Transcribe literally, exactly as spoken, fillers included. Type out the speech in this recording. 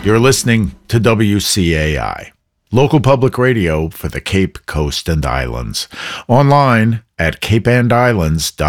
You're listening to W C A I, local public radio for the Cape Coast and Islands. Online at cape and islands dot